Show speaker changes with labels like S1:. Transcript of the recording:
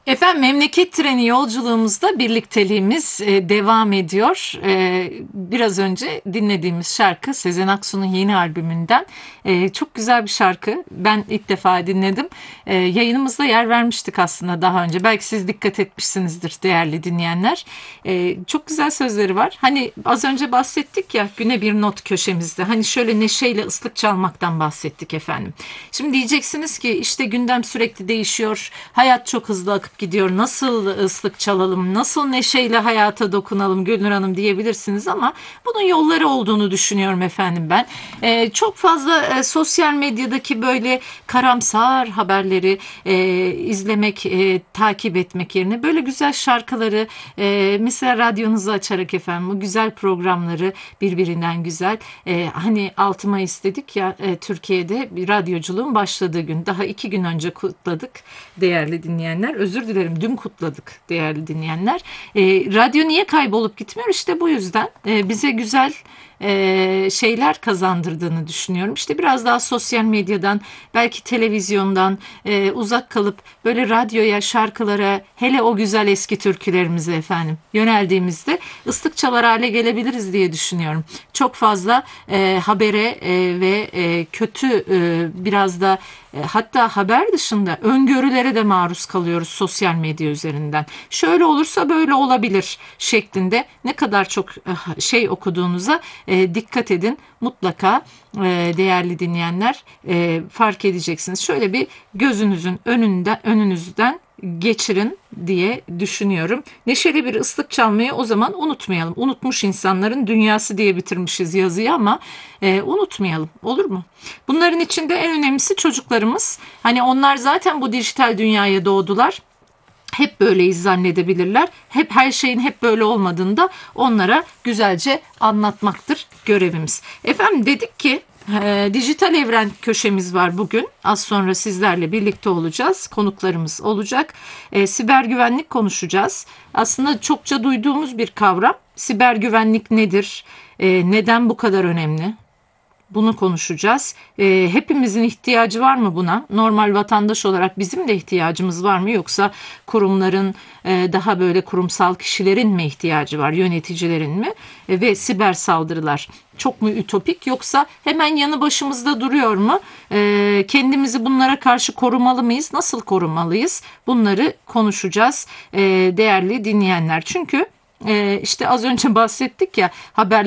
S1: Efendim memleket treni yolculuğumuzda birlikteliğimiz devam ediyor. Biraz önce dinlediğimiz şarkı Sezen Aksu'nun yeni albümünden. Çok güzel bir şarkı. Ben ilk defa dinledim. Yayınımızda yer vermiştik aslında daha önce. Belki siz dikkat etmişsinizdir değerli dinleyenler. Çok güzel sözleri var. Hani az önce bahsettik ya güne bir not köşemizde. Hani şöyle neşeyle ıslık çalmaktan bahsettik efendim. Şimdi diyeceksiniz ki işte gündem sürekli değişiyor. Hayat çok hızlı akıp gidiyor. Nasıl ıslık çalalım, nasıl neşeyle hayata dokunalım Gülnur Hanım diyebilirsiniz ama bunun yolları olduğunu düşünüyorum efendim ben. Çok fazla sosyal medyadaki böyle karamsar haberleri izlemek, takip etmek yerine böyle güzel şarkıları mesela radyonuzu açarak efendim bu güzel programları birbirinden güzel. Hani 6 Mayıs dedik ya Türkiye'de bir radyoculuğun başladığı gün. Daha 2 gün önce kutladık değerli dinleyenler. Özür dilerim dün kutladık değerli dinleyenler. Radyo niye kaybolup gitmiyor? İşte bu yüzden bize güzel şeyler kazandırdığını düşünüyorum. İşte biraz daha sosyal medyadan, belki televizyondan uzak kalıp böyle radyoya, şarkılara, hele o güzel eski türkülerimize efendim yöneldiğimizde ıslık çalar hale gelebiliriz diye düşünüyorum. Çok fazla habere ve kötü biraz da hatta haber dışında öngörülere de maruz kalıyoruz sosyal medya üzerinden. Şöyle olursa böyle olabilir şeklinde ne kadar çok şey okuduğunuza dikkat edin. Mutlaka değerli dinleyenler fark edeceksiniz. Şöyle bir gözünüzün önünüzden geçirin diye düşünüyorum. Neşeli bir ıslık çalmayı o zaman unutmayalım. Unutmuş insanların dünyası diye bitirmişiz yazıyı ama unutmayalım. Olur mu? Bunların içinde en önemlisi çocuklarımız. Hani onlar zaten bu dijital dünyaya doğdular. Hep böyleyiz zannedebilirler. Hep her şeyin hep böyle olmadığını da onlara güzelce anlatmaktır görevimiz. Efendim dedik ki dijital evren köşemiz var bugün. Az sonra sizlerle birlikte olacağız. Konuklarımız olacak. Siber güvenlik konuşacağız. Aslında çokça duyduğumuz bir kavram. Siber güvenlik nedir? Neden bu kadar önemli? Bunu konuşacağız. Hepimizin ihtiyacı var mı buna? Normal vatandaş olarak bizim de ihtiyacımız var mı? Yoksa kurumların daha böyle kurumsal kişilerin mi ihtiyacı var? Yöneticilerin mi? Ve siber saldırılar çok mu ütopik yoksa hemen yanı başımızda duruyor mu? Kendimizi bunlara karşı korumalı mıyız? Nasıl korumalıyız? Bunları konuşacağız değerli dinleyenler. Çünkü işte az önce bahsettik ya haberler